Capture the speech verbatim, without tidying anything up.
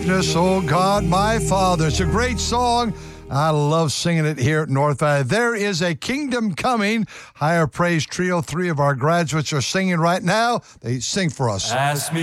Oh God, my Father. It's a great song. I love singing it here at North Valley. There is a kingdom coming. Higher Praise Trio, three of our graduates are singing right now. They sing for us. Ask me